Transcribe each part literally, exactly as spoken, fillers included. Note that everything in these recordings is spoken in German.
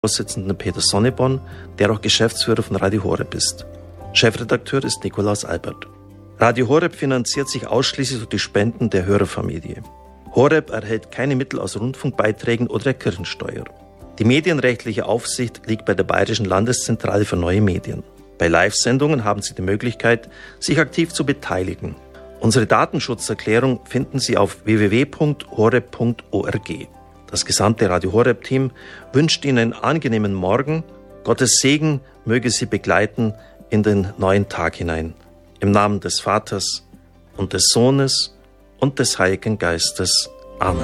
Vorsitzenden Peter Sonneborn, der auch Geschäftsführer von Radio Horeb ist. Chefredakteur ist Nikolaus Albert. Radio Horeb finanziert sich ausschließlich durch die Spenden der Hörerfamilie. Horeb erhält keine Mittel aus Rundfunkbeiträgen oder der Kirchensteuer. Die medienrechtliche Aufsicht liegt bei der Bayerischen Landeszentrale für neue Medien. Bei Live-Sendungen haben Sie die Möglichkeit, sich aktiv zu beteiligen. Unsere Datenschutzerklärung finden Sie auf w w w punkt horeb punkt org. Das gesamte Radio Horeb-Team wünscht Ihnen einen angenehmen Morgen. Gottes Segen möge Sie begleiten in den neuen Tag hinein. Im Namen des Vaters und des Sohnes und des Heiligen Geistes. Amen.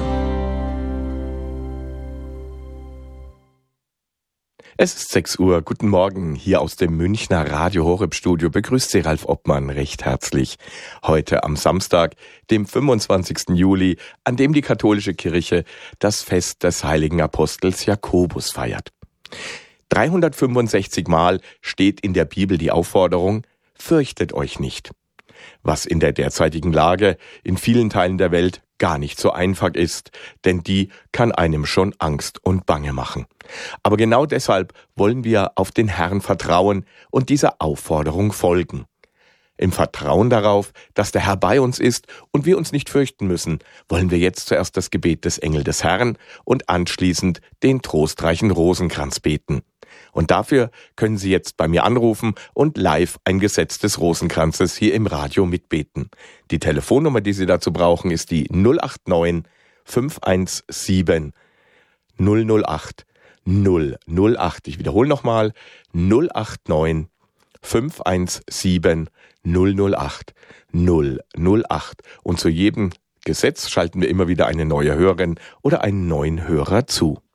Es ist sechs Uhr. Guten Morgen. Hier aus dem Münchner Radio Horeb Studio begrüßt Sie Ralf Obmann recht herzlich. Heute am Samstag, dem fünfundzwanzigsten Juli, an dem die katholische Kirche das Fest des heiligen Apostels Jakobus feiert. dreihundertfünfundsechzig Mal steht in der Bibel die Aufforderung: Fürchtet euch nicht. Was in der derzeitigen Lage in vielen Teilen der Welt gar nicht so einfach ist, denn die kann einem schon Angst und Bange machen. Aber genau deshalb wollen wir auf den Herrn vertrauen und dieser Aufforderung folgen. Im Vertrauen darauf, dass der Herr bei uns ist und wir uns nicht fürchten müssen, wollen wir jetzt zuerst das Gebet des Engel des Herrn und anschließend den trostreichen Rosenkranz beten. Und dafür können Sie jetzt bei mir anrufen und live ein Gesetz des Rosenkranzes hier im Radio mitbeten. Die Telefonnummer, die Sie dazu brauchen, ist die null acht neun fünf eins sieben null null acht null null acht. Ich wiederhole nochmal: null acht neun fünf eins sieben null null acht null null acht. Und zu jedem Gesetz schalten wir immer wieder eine neue Hörerin oder einen neuen Hörer zu.